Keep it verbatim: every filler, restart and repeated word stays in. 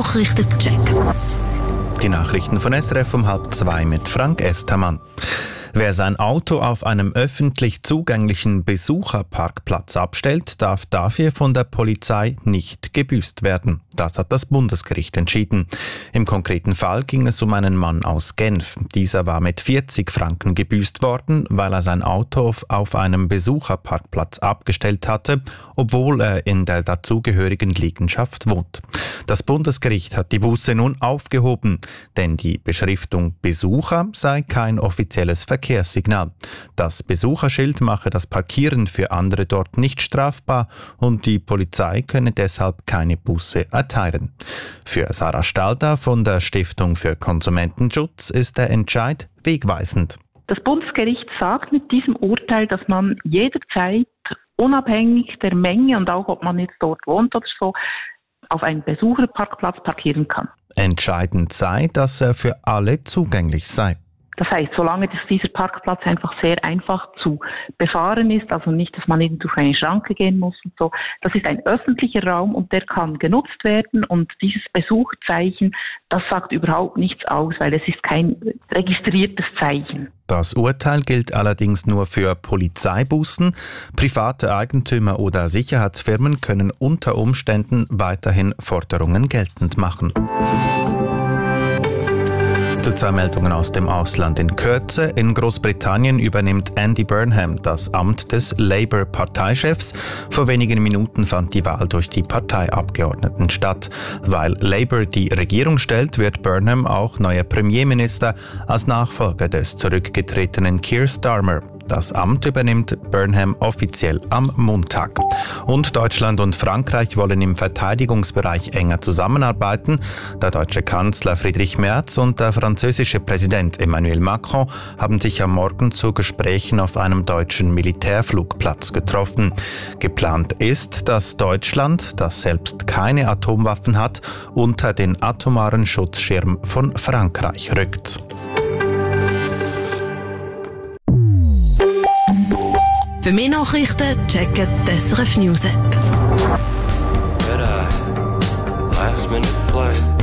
Nachrichtencheck. Die Nachrichten von S R F um halb zwei mit Frank Estermann. Wer sein Auto auf einem öffentlich zugänglichen Besucherparkplatz abstellt, darf dafür von der Polizei nicht gebüßt werden. Das hat das Bundesgericht entschieden. Im konkreten Fall ging es um einen Mann aus Genf. Dieser war mit vierzig Franken gebüßt worden, weil er sein Auto auf einem Besucherparkplatz abgestellt hatte, obwohl er in der dazugehörigen Liegenschaft wohnt. Das Bundesgericht hat die Buße nun aufgehoben, denn die Beschriftung Besucher sei kein offizielles Verkehrssignal. Das Besucherschild mache das Parkieren für andere dort nicht strafbar und die Polizei könne deshalb keine Buße erteilen. Für Sarah Stalder von der Stiftung für Konsumentenschutz ist der Entscheid wegweisend. Das Bundesgericht sagt mit diesem Urteil, dass man jederzeit, unabhängig der Menge und auch ob man jetzt dort wohnt oder so, auf einem Besucherparkplatz parkieren kann. Entscheidend sei, dass er für alle zugänglich sei. Das heißt, solange dass dieser Parkplatz einfach sehr einfach zu befahren ist, also nicht, dass man irgendwie durch eine Schranke gehen muss und so, das ist ein öffentlicher Raum und der kann genutzt werden und dieses Besucherzeichen, das sagt überhaupt nichts aus, weil es ist kein registriertes Zeichen. Das Urteil gilt allerdings nur für Polizeibußen. Private Eigentümer oder Sicherheitsfirmen können unter Umständen weiterhin Forderungen geltend machen. Zu zwei Meldungen aus dem Ausland in Kürze. In Großbritannien übernimmt Andy Burnham das Amt des Labour-Parteichefs. Vor wenigen Minuten fand die Wahl durch die Parteiabgeordneten statt. Weil Labour die Regierung stellt, wird Burnham auch neuer Premierminister als Nachfolger des zurückgetretenen Keir Starmer. Das Amt übernimmt Burnham offiziell am Montag. Und Deutschland und Frankreich wollen im Verteidigungsbereich enger zusammenarbeiten. Der deutsche Kanzler Friedrich Merz und der französische Präsident Emmanuel Macron haben sich am Morgen zu Gesprächen auf einem deutschen Militärflugplatz getroffen. Geplant ist, dass Deutschland, das selbst keine Atomwaffen hat, unter den atomaren Schutzschirm von Frankreich rückt. Für mehr Nachrichten checken die S R F News App.